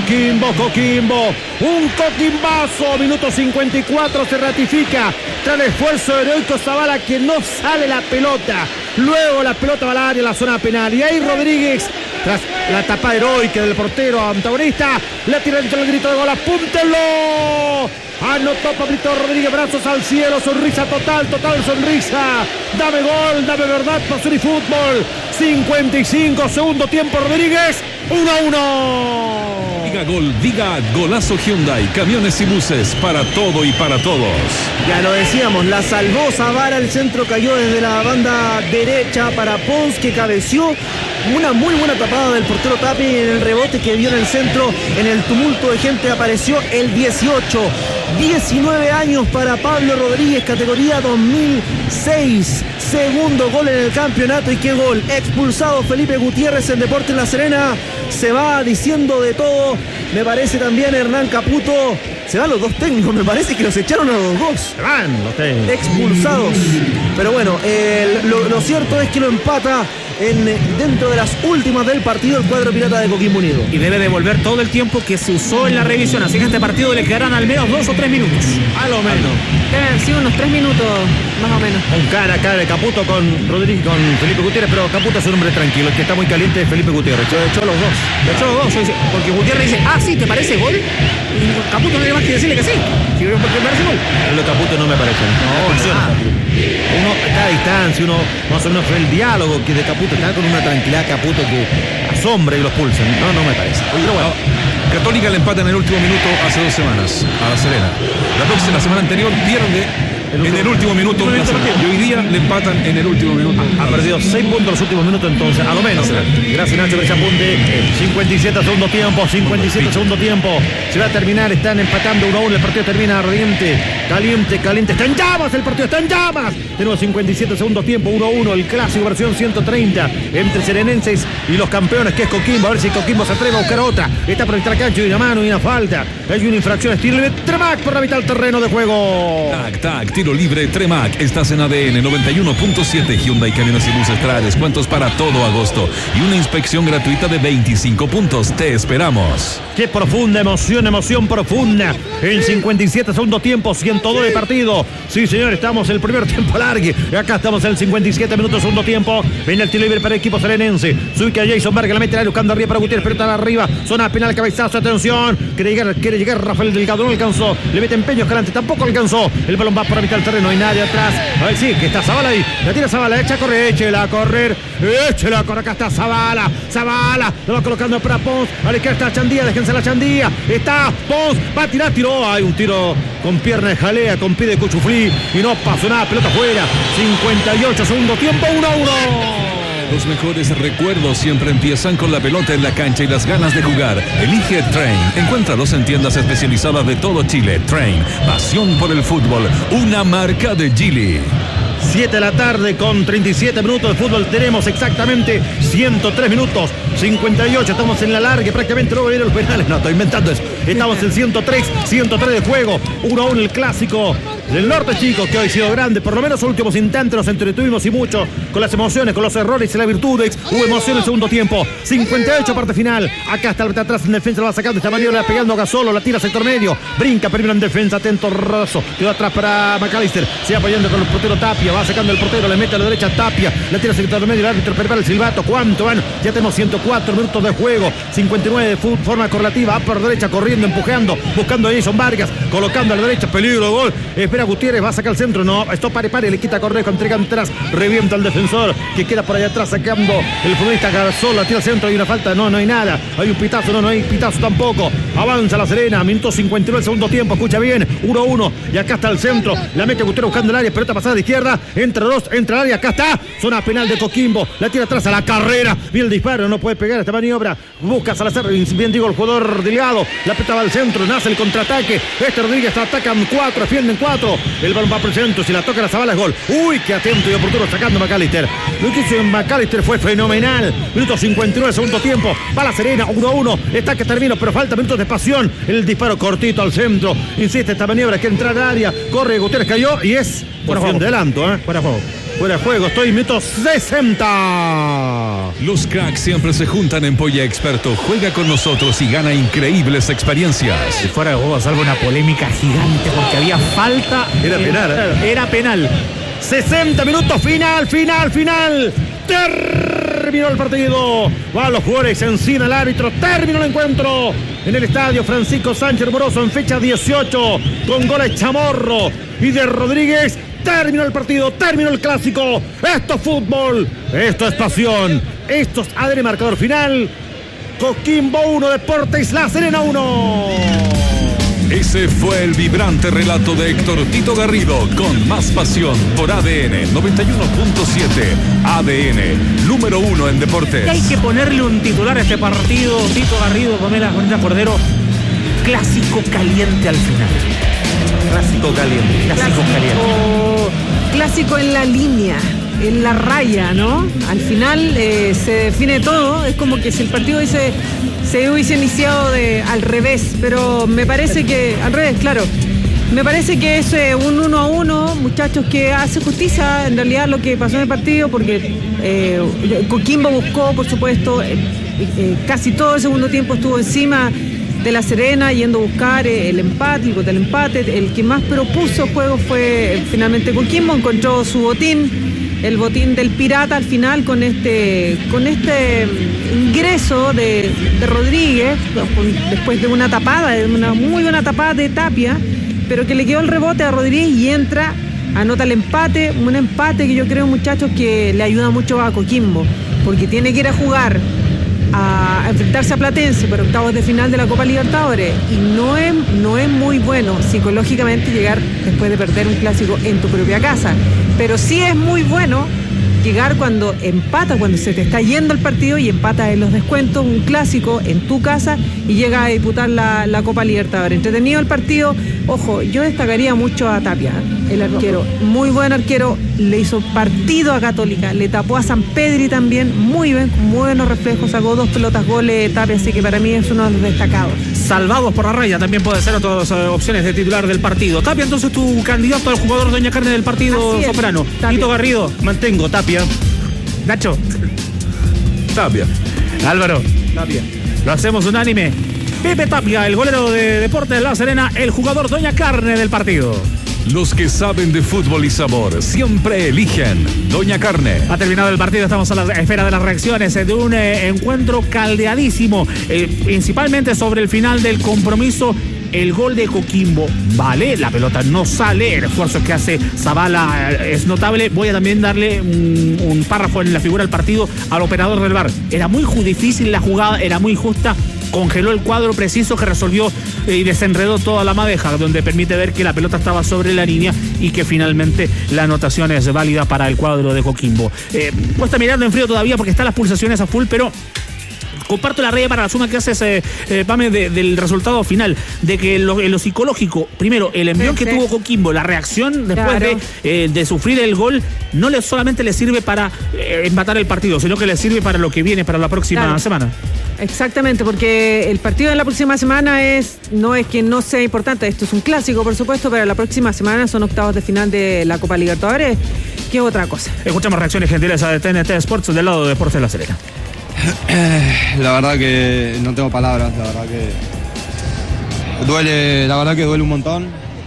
Coquimbo. Un coquimbazo. Minuto 54 se ratifica. Tras el esfuerzo heroico Zavala que no sale la pelota. Luego la pelota va al área, la zona penal. Y ahí Rodríguez, tras la tapa heroica del portero antagonista, le tira dentro el grito de gol. ¡Apúntenlo! Anotó Pablito Rodríguez, brazos al cielo, sonrisa total sonrisa. Dame gol, dame verdad, pasión y fútbol. 55, segundo tiempo, Rodríguez, 1-1. Diga gol, diga golazo Hyundai, camiones y buses, para todo y para todos. Ya lo decíamos, la salvó Zavala, el centro cayó desde la banda derecha para Pons, que cabeció. Una muy buena tapada del portero Tapi en el rebote que vio en el centro. En el tumulto de gente apareció el 18. 19 años para Pablo Rodríguez, categoría 2006. Segundo gol en el campeonato. ¿Y qué gol? Expulsado Felipe Gutiérrez en Deportes La Serena. Se va diciendo de todo. Me parece también Hernán Caputo. Se van los dos técnicos, me parece que los echaron a los dos. Se van los técnicos. Expulsados. Pero bueno, lo cierto es que lo empata dentro de las últimas del partido el cuadro pirata de Coquimbo Unido. Y debe devolver todo el tiempo que se usó en la revisión. Así que a este partido le quedarán al menos 2 o 3 minutos. A lo menos. Deben ser unos 3 minutos más o menos. Un cara a cara de Caputo con Rodríguez, con Felipe Gutiérrez, pero Caputo es un hombre tranquilo. El que está muy caliente es Felipe Gutiérrez. Le echó a los dos. Le echó a los dos. Porque Gutiérrez dice, sí, ¿te parece gol? Y Caputo no tiene más que decirle que sí. Si me parece gol. Pero lo de Caputo no me parece. Uno está a distancia, uno más o menos fue el diálogo que de Caputo está con una tranquilidad Caputo que asombra y los pulsa. No me parece. Pero bueno, Católica le empata en el último minuto hace 2 semanas a La Serena. La semana anterior pierde en el último minuto y hoy día le empatan en el último minuto. Ha perdido 6 puntos en los últimos minutos, entonces, a lo menos. Gracias, Nacho, por ese apunte. 57 segundo tiempo, 57 segundo tiempo. Se va a terminar, están empatando 1-1. El partido termina ardiente, caliente. Está en llamas, el partido está en llamas. Tenemos 57 segundo tiempo, 1-1. El clásico versión 130 entre serenenses y los campeones, que es Coquimbo. A ver si Coquimbo se atreve a buscar otra. Está por el tracancho y una mano y una falta. Hay una infracción, estilo de Tremac por la mitad del terreno de juego. Tac, tiro libre Tremac. Estás en ADN 91.7. Hyundai Camiones y Buses trae descuentos para todo agosto y una inspección gratuita de 25 puntos. Te esperamos. Qué profunda emoción profunda. En 57 segundo tiempo, 102 de partido. Sí, señor, estamos en el primer tiempo largo. Acá estamos en el 57 minutos segundo tiempo. Viene el tiro libre para el equipo serenense. Suica Jason Vargas, la mete buscando arriba para Gutiérrez, pelota arriba. Zona penal, cabezazo, atención. Quiere llegar Rafael Delgado, no alcanzó. Le mete empeño Escalante, tampoco alcanzó. El balón va por la mitad del terreno, no hay nadie atrás. A ver, sí, que está Zavala ahí. La tira Zavala, échela a correr. Acá está Zavala, lo va colocando para Pons. A la izquierda está Chandía, déjense la Chandía. Está Pons, va a tirar, tiró. Hay un tiro con pierna de jalea, con pie de cuchuflí. Y no pasó nada, pelota fuera. 58 segundo tiempo, 1-1. Los mejores recuerdos siempre empiezan con la pelota en la cancha y las ganas de jugar. Elige Train. Encuéntralos en tiendas especializadas de todo Chile. Train, pasión por el fútbol. Una marca de Geely. 7 de la tarde con 37 minutos de fútbol. Tenemos exactamente 103 minutos. 58, estamos en la larga. Prácticamente luego vienen los penales. No, estoy inventando eso. Estamos en 103 de juego. 1-1 el clásico del norte, chicos, que hoy ha sido grande. Por lo menos los últimos instantes nos entretuvimos y mucho con las emociones, con los errores y las virtudes. Hubo emoción en el segundo tiempo. 58, parte final. Acá está el atrás en defensa, lo va sacando esta maniobra, pegando a Gasolo, la tira sector medio. Brinca primero en defensa, atento Razo. Quedó atrás para McAllister. Se va apoyando con el portero Tapia. Va sacando el portero, le mete a la derecha Tapia. La tira sector medio, el árbitro prepara el silbato. ¿Cuánto van? Ya tenemos 104 minutos de juego. 59 de forma correlativa. Va por derecha, corriendo, empujando, buscando a Jason Vargas. Colocando a la derecha, peligro, gol. Espera Gutiérrez, va a sacar el centro. No, esto pare, le quita a Correjo, entrega atrás. Revienta al defensor que queda por allá atrás, sacando el futbolista Garzón. La tira al centro, hay una falta. No hay nada. Hay un pitazo, no hay pitazo tampoco. Avanza la Serena, minuto 59 del segundo tiempo. Escucha bien, 1-1. Y acá está el centro. La mete Gutiérrez buscando el área. Pelota pasada de izquierda. Entra dos, entra al área. Acá está. Zona penal de Coquimbo. La tira atrás a la carrera. Viene el disparo. No puede pegar esta maniobra. Busca Salazar. Bien digo el jugador Delgado. La pelota va al centro. Nace el contraataque. Rodríguez atacan 4. Defienden 4. El balón va por el centro. Si la toca la Zavala es gol. Uy, qué atento y oportuno sacando McAllister. Lo que hizo en McAllister fue fenomenal. Minuto 59 segundo tiempo. Va la Serena. 1-1. Está que termina, pero falta minutos de pasión. El disparo cortito al centro. Insiste esta maniobra que entra al área. Corre Gutiérrez, cayó y es por de adelanto. Fuera juego. Fuera de juego, estoy en minuto 60. Los cracks siempre se juntan en Polla Experto. Juega con nosotros y gana increíbles experiencias. Si fuera de juego salvo una polémica gigante porque había falta. Era penal, ¿eh? Era penal. 60 minutos, final. Terminó el partido. Van los jugadores encima al árbitro. Terminó el encuentro en el estadio Francisco Sánchez Moroso en fecha 18 con goles Chamorro y de Rodríguez. Terminó el partido, terminó el clásico. Esto es fútbol, esto es pasión. Esto es ADN marcador final. Coquimbo 1, Deportes La Serena 1. Ese fue el vibrante relato de Héctor Tito Garrido con más pasión por ADN 91.7. ADN, número 1 en deportes. Y hay que ponerle un titular a este partido. Tito Garrido, Pamela Cordero. Clásico caliente al final. Clásico caliente. Clásico en la línea, en la raya, ¿no? Al final se define todo. Es como que si el partido se hubiese iniciado al revés, pero me parece que al revés, claro. Me parece que es un 1-1, muchachos, que hace justicia en realidad lo que pasó en el partido, porque Coquimbo buscó, por supuesto, casi todo el segundo tiempo estuvo encima de La Serena, yendo a buscar el empate, el gol del empate. El que más propuso juego fue finalmente Coquimbo, encontró su botín, el botín del Pirata al final con este ingreso de Rodríguez, después de una muy buena tapada de Tapia, pero que le quedó el rebote a Rodríguez y entra, anota el empate, un empate que yo creo, muchachos, que le ayuda mucho a Coquimbo, porque tiene que ir a jugar a enfrentarse a Platense por octavos de final de la Copa Libertadores, y no es muy bueno psicológicamente llegar después de perder un clásico en tu propia casa, pero sí es muy bueno llegar cuando empata, cuando se te está yendo el partido y empata en los descuentos, un clásico en tu casa y llega a disputar la Copa Libertadores. Entretenido el partido. Ojo, yo destacaría mucho a Tapia, el arquero, muy buen arquero, le hizo partido a Católica, le tapó a San Pedri también, muy bien, con muy buenos reflejos, sacó 2 pelotas goles Tapia, así que para mí es uno de los destacados. Salvados por la raya también puede ser otras opciones de titular del partido. Tapia, entonces, tu candidato al jugador Doña Carne del partido soberano. Tito Garrido. Mantengo Tapia. Nacho. Tapia. Álvaro. Tapia. Lo hacemos unánime. Pepe Tapia, el golero de Deportes La Serena, el jugador Doña Carne del partido. Los que saben de fútbol y sabor siempre eligen Doña Carne. Ha terminado el partido, estamos a la espera de las reacciones de un encuentro caldeadísimo, principalmente sobre el final del compromiso. El gol de Coquimbo, vale, la pelota no sale, el esfuerzo que hace Zavala es notable. Voy a también darle un párrafo en la figura del partido al operador del VAR. Era muy difícil la jugada, era muy justa, congeló el cuadro preciso que resolvió y desenredó toda la madeja, donde permite ver que la pelota estaba sobre la línea y que finalmente la anotación es válida para el cuadro de Coquimbo. Cuesta mirarlo en frío todavía porque están las pulsaciones a full, pero comparto la raya para la suma que haces, Pame, del resultado final, de que en lo psicológico, primero, el envión que tuvo Coquimbo, la reacción después de sufrir el gol, no solamente le sirve para empatar el partido, sino que le sirve para lo que viene, para la próxima semana. Exactamente, porque el partido de la próxima semana no es que no sea importante, esto es un clásico, por supuesto, pero la próxima semana son octavos de final de la Copa Libertadores, que es otra cosa. Escuchamos reacciones gentiles a TNT Sports del lado de Deportes La Serena. La verdad que no tengo palabras, la verdad que duele, duele un montón.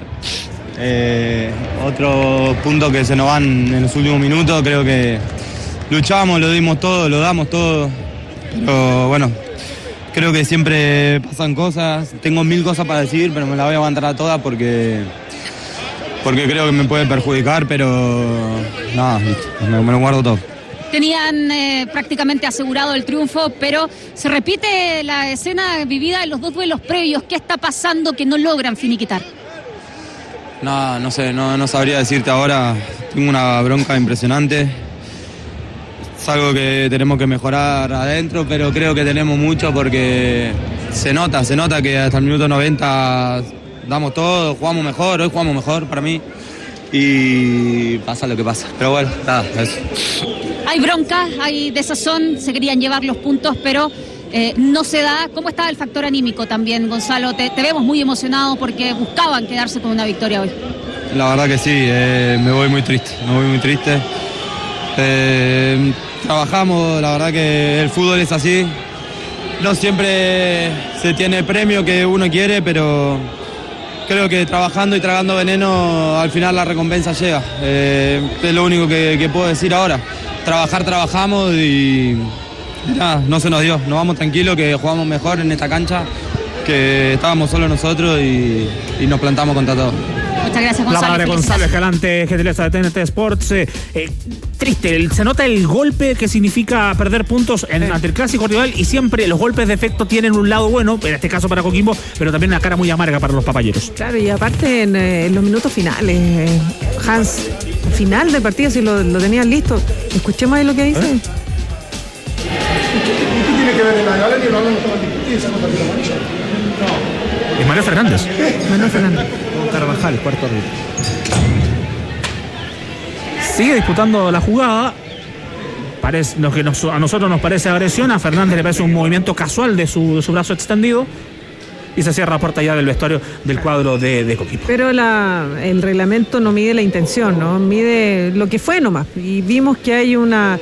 Otro punto que se nos van en los últimos minutos, creo que luchamos, lo dimos todo, lo damos todo, pero bueno, creo que siempre pasan cosas, tengo 1000 cosas para decir, pero me las voy a aguantar a todas porque creo que me puede perjudicar, pero nada, me lo guardo todo. Tenían prácticamente asegurado el triunfo, pero se repite la escena vivida en los 2 duelos previos. ¿Qué está pasando que no logran finiquitar? No sé, no sabría decirte ahora. Tengo una bronca impresionante. Es algo que tenemos que mejorar adentro, pero creo que tenemos mucho porque se nota que hasta el minuto 90 damos todo, jugamos mejor, hoy jugamos mejor para mí. Y pasa lo que pasa. Pero bueno, nada, eso. Hay bronca, hay desazón, se querían llevar los puntos, pero no se da. ¿Cómo está el factor anímico también, Gonzalo? Te vemos muy emocionado porque buscaban quedarse con una victoria hoy. La verdad que sí, me voy muy triste. Trabajamos, la verdad que el fútbol es así. No siempre se tiene el premio que uno quiere, pero creo que trabajando y tragando veneno al final la recompensa llega. Es lo único que puedo decir ahora. Trabajamos y nada, no se nos dio. Nos vamos tranquilos, que jugamos mejor en esta cancha, que estábamos solos nosotros y nos plantamos contra todo. Muchas gracias, Gonzalo. La palabra de Gonzalo Escalante, gentileza de TNT Sports. Triste, se nota el golpe que significa perder puntos ante el clásico rival, y siempre los golpes de efecto tienen un lado bueno, en este caso para Coquimbo, pero también una cara muy amarga para los papayeros. Claro, y aparte en los minutos finales, Hans, final del partido, si lo tenían listo, escuchemos ahí lo que dice. ¿Qué tiene que ver en la galería? No hablamos de discutir, Es Manuel Fernández. Manuel Fernández. Carvajal, cuarto árbitro. Sigue disputando la jugada. Lo que a nosotros nos parece agresión, a Fernández le parece un movimiento casual de su brazo extendido, y se cierra la puerta ya del vestuario del cuadro de Coquimbo. Pero el reglamento no mide la intención, ¿no? Mide lo que fue nomás. Y vimos que hay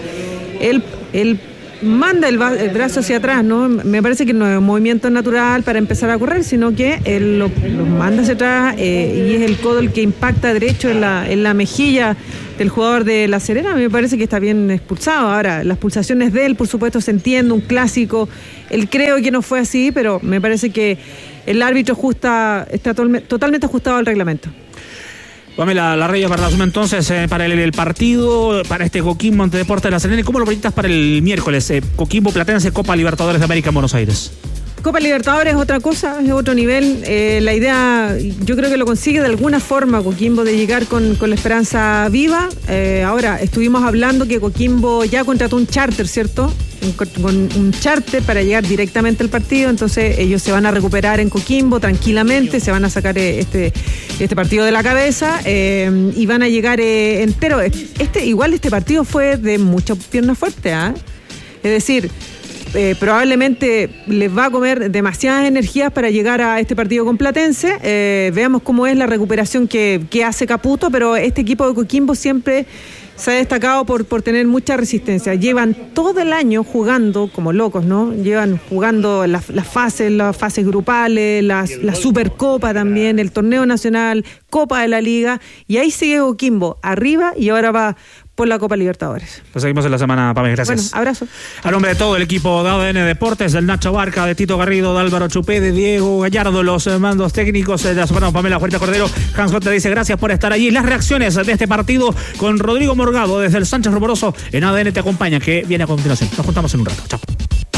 él manda el brazo hacia atrás, ¿no? Me parece que no es un movimiento natural para empezar a correr, sino que él lo manda hacia atrás, y es el codo el que impacta derecho en la mejilla del jugador de La Serena. Me parece que está bien expulsado. Ahora, las pulsaciones de él, por supuesto, se entiende, un clásico. Él creo que no fue así, pero me parece que el árbitro está totalmente ajustado al reglamento. Pamela Larrea para la suma entonces para el partido, para este Coquimbo ante Deportes de La Serena. ¿Y cómo lo proyectas para el miércoles? Coquimbo Platense, Copa Libertadores de América en Buenos Aires. Copa Libertadores es otra cosa, es otro nivel. La idea, yo creo que lo consigue de alguna forma Coquimbo, de llegar con la esperanza viva. Ahora, estuvimos hablando que Coquimbo ya contrató un charter, ¿cierto? Con un charter para llegar directamente al partido. Entonces ellos se van a recuperar en Coquimbo tranquilamente, se van a sacar este partido de la cabeza, y van a llegar entero. Igual este partido fue de mucha pierna fuerte, ¿eh? Es decir, probablemente les va a comer demasiadas energías para llegar a este partido con Platense. Veamos cómo es la recuperación que hace Caputo, pero este equipo de Coquimbo siempre se ha destacado por tener mucha resistencia. Llevan todo el año jugando como locos, ¿no? Llevan jugando las fases grupales, la Supercopa también, el torneo nacional, Copa de la Liga, y ahí sigue Coquimbo arriba, y ahora va por la Copa Libertadores. Pues seguimos en la semana, Pamela, gracias. Bueno, abrazo. A nombre de todo el equipo de ADN Deportes, del Nacho Barca, de Tito Garrido, de Álvaro Chupé, de Diego Gallardo, los mandos técnicos de la semana, Pamela Fuerte Cordero, Hans Jota dice gracias por estar allí. Las reacciones de este partido con Rodrigo Morgado desde el Sánchez Rumoroso en ADN Te Acompaña, que viene a continuación. Nos juntamos en un rato. Chao.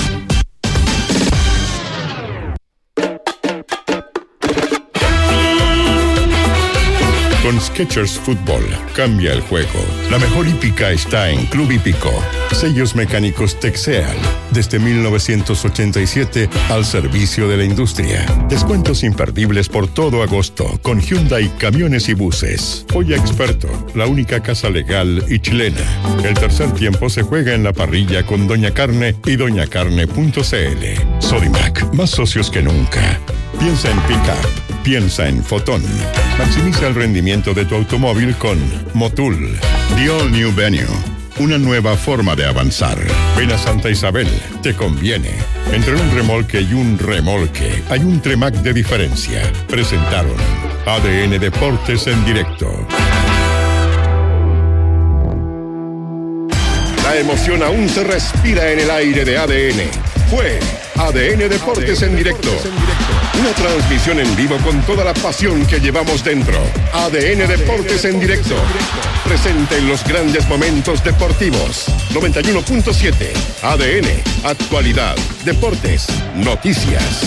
Con Skechers Fútbol, cambia el juego. La mejor hípica está en Club Hípico. Sellos mecánicos Texeal, desde 1987 al servicio de la industria. Descuentos imperdibles por todo agosto, con Hyundai Camiones y Buses. Joya Experto, la única casa legal y chilena. El tercer tiempo se juega en la parrilla con Doña Carne y doñacarne.cl. Sodimac, más socios que nunca. Piensa en pick-up, piensa en Fotón. Maximiza el rendimiento de tu automóvil con Motul. The All New Venue. Una nueva forma de avanzar. Ven a Santa Isabel, te conviene. Entre un remolque y un remolque hay un Tremac de diferencia. Presentaron ADN Deportes en directo. La emoción aún se respira en el aire de ADN. Fue ADN Deportes en directo. Una transmisión en vivo con toda la pasión que llevamos dentro. ADN Deportes en directo. Presente en los grandes momentos deportivos. 91.7. ADN. Actualidad. Deportes. Noticias.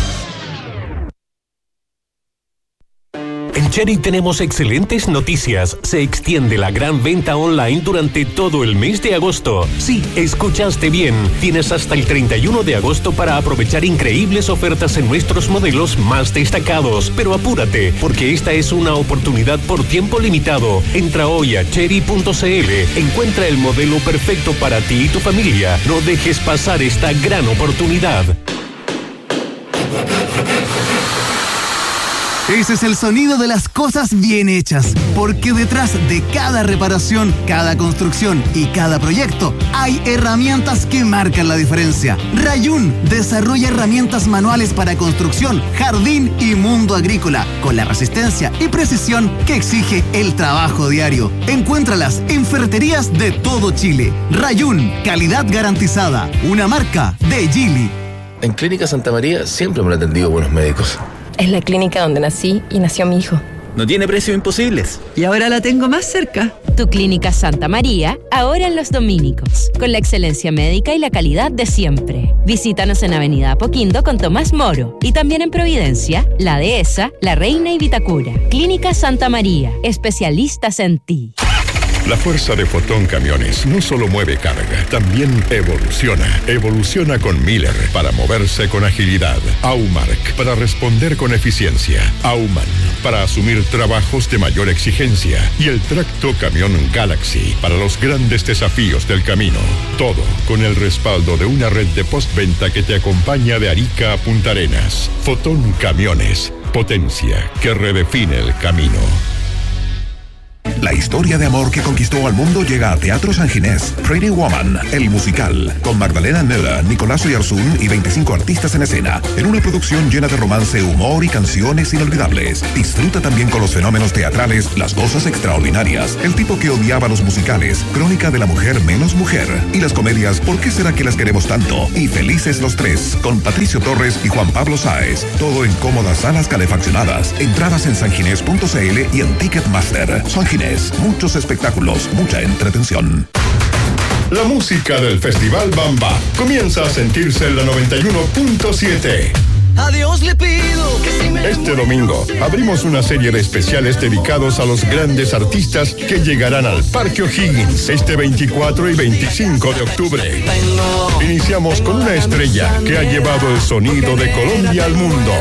En Chery tenemos excelentes noticias. Se extiende la gran venta online durante todo el mes de agosto. Sí, escuchaste bien. Tienes hasta el 31 de agosto para aprovechar increíbles ofertas en nuestros modelos más destacados. Pero apúrate, porque esta es una oportunidad por tiempo limitado. Entra hoy a chery.cl. Encuentra el modelo perfecto para ti y tu familia. No dejes pasar esta gran oportunidad. Ese es el sonido de las cosas bien hechas, porque detrás de cada reparación, cada construcción y cada proyecto hay herramientas que marcan la diferencia. Rayún desarrolla herramientas manuales para construcción, jardín y mundo agrícola, con la resistencia y precisión que exige el trabajo diario. Encuéntralas en ferreterías de todo Chile. Rayún, calidad garantizada, una marca de Geely. En Clínica Santa María siempre me han atendido buenos médicos. Es la clínica donde nací y nació mi hijo. No tiene precios imposibles. Y ahora la tengo más cerca. Tu Clínica Santa María, ahora en Los Dominicos, con la excelencia médica y la calidad de siempre. Visítanos en Avenida Apoquindo con Tomás Moro y también en Providencia, La Dehesa, La Reina y Vitacura. Clínica Santa María, especialistas en ti. La fuerza de Fotón Camiones no solo mueve carga, también evoluciona. Evoluciona con Miller para moverse con agilidad. Aumark para responder con eficiencia. Auman para asumir trabajos de mayor exigencia. Y el tracto camión Galaxy para los grandes desafíos del camino. Todo con el respaldo de una red de postventa que te acompaña de Arica a Punta Arenas. Fotón Camiones, potencia que redefine el camino. La historia de amor que conquistó al mundo llega a Teatro San Ginés. Pretty Woman, el musical, con Magdalena Nera, Nicolás Oyarzún y 25 artistas en escena, en una producción llena de romance, humor y canciones inolvidables. Disfruta también con los fenómenos teatrales, las cosas extraordinarias, el tipo que odiaba los musicales, Crónica de la mujer menos mujer, y las comedias ¿Por qué será que las queremos tanto? Y Felices los tres, con Patricio Torres y Juan Pablo Sáez. Todo en cómodas salas calefaccionadas. Entradas en sanginés.cl y en Ticketmaster. San Ginés, muchos espectáculos, mucha entretención. La música del Festival Bamba comienza a sentirse en la 91.7. A Dios le pido que si me... Este domingo abrimos una serie de especiales dedicados a los grandes artistas que llegarán al Parque O'Higgins este 24 y 25 de octubre. Iniciamos con una estrella que ha llevado el sonido de Colombia al mundo.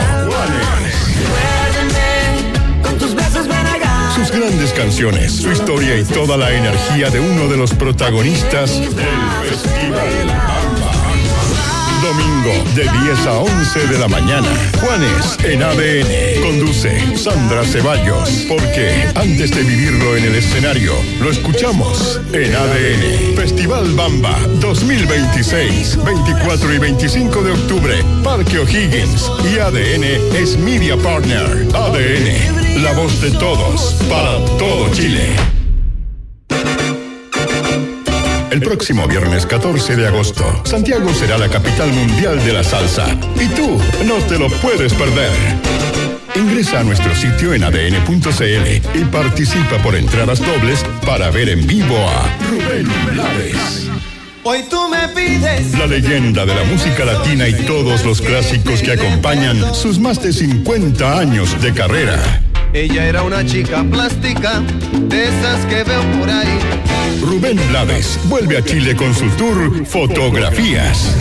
Sus grandes canciones, su historia y toda la energía de uno de los protagonistas del Festival Bamba. Domingo de 10 a 11 de la mañana. Juanes en ADN. Conduce Sandra Ceballos. Porque antes de vivirlo en el escenario, lo escuchamos en ADN. Festival Bamba 2026, 24 y 25 de octubre. Parque O'Higgins. Y ADN es Media Partner. ADN, la voz de todos, para todo Chile. El próximo viernes 14 de agosto, Santiago será la capital mundial de la salsa. Y tú no te lo puedes perder. Ingresa a nuestro sitio en adn.cl y participa por entradas dobles para ver en vivo a Rubén Blades. Hoy tú me pides. La leyenda de la música latina y todos los clásicos que acompañan sus más de 50 años de carrera. Ella era una chica plástica, de esas que veo por ahí. Rubén Blades vuelve a Chile con su tour Fotografías.